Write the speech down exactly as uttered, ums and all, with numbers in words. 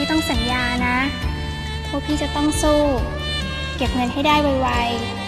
ต้องสัญญานะว่าพี่จะต้องสู้เก็บเงินให้ได้ไวๆ